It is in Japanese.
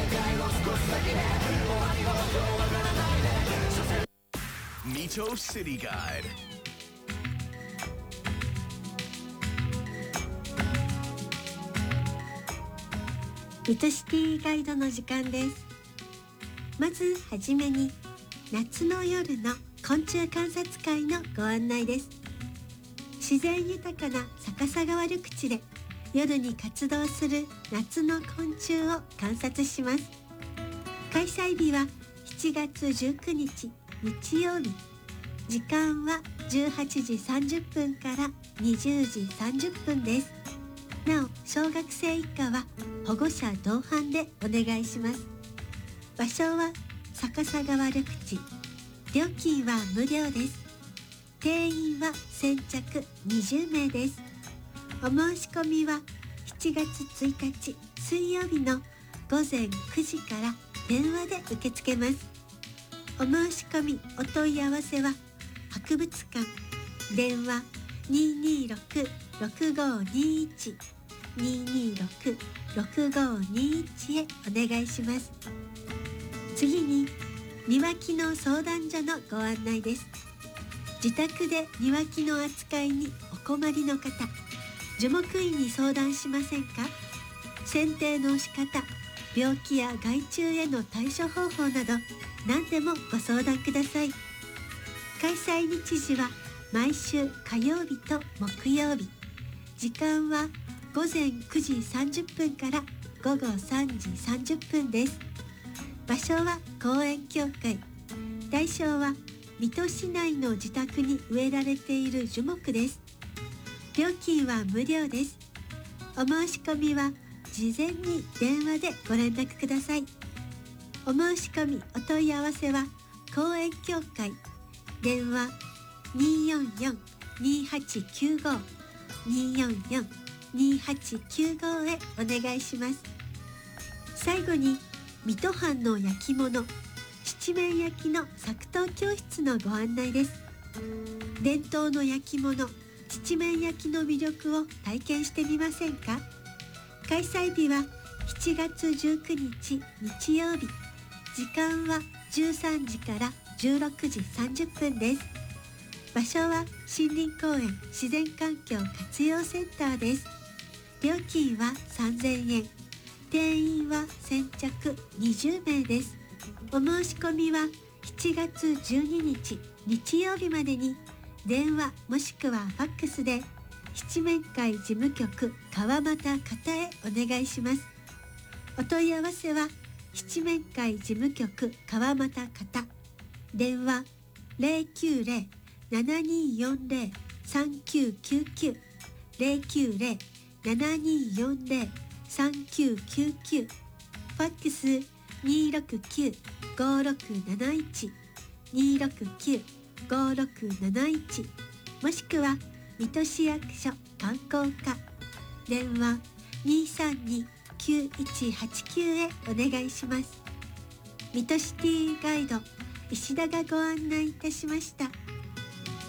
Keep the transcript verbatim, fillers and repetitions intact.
Mito City Guide. 水戸シティガイドの時間です。まずはじめに夏の夜の昆虫観察会のご案内です。自然豊かな逆さ川緑地で夜に活動する夏の昆虫を観察します。開催日はしちがつじゅうくにち日曜日。時間はじゅうはちじさんじゅっぷんからにじゅうじさんじゅっぷんです。なお、小学生以下は保護者同伴でお願いします。場所は逆さ川緑地。料金は無料です。定員は先着にじゅうめいです。お申し込みはしちがつついたち水曜日のごぜんくじから電話で受け付けます。お申し込みお問い合わせは博物館電話 にーにーろく ろくごにいち にーにーろく ろくごにいち へお願いします。次に庭木の相談所のご案内です。自宅で庭木の扱いにお困りの方、樹木医に相談しませんか？剪定の仕方、病気や害虫への対処方法など何でもご相談ください。開催日時は毎週火曜日と木曜日。時間はごぜんくじさんじゅっぷんからごごさんじさんじゅっぷんです。場所は公園協会。対象は水戸市内の自宅に植えられている樹木です。料金は無料です。お申し込みは事前に電話でご連絡ください。お申し込みお問い合わせは公園協会電話 にーよんよん にーはちきゅうご にーよんよん にーはちきゅうご へお願いします。最後に水戸藩の焼き物七面焼きの作陶教室のご案内です。伝統の焼き物七面焼きの魅力を体験してみませんか？開催日はしちがつじゅうくにち日曜日。時間はじゅうさんじからじゅうろくじさんじゅっぷんです。場所は森林公園自然環境活用センターです。料金はさんぜんえん。定員は先着にじゅうめいです。お申し込みはしちがつじゅうににち日曜日までに電話もしくはファックスで七面会事務局川俣方へお願いします。お問い合わせは七面会事務局川俣方電話 ゼロきゅうゼロ ななにーよんゼロ さんきゅうきゅうきゅう ゼロきゅうゼロ ななにーよんゼロ さんきゅうきゅうきゅうファックスにーろくきゅう ごろくなないち にーろくきゅう ごろくなないちもしくは水戸市役所観光課電話 にーさんに きゅういちはちきゅう へお願いします。水戸シティガイド石田がご案内いたしました。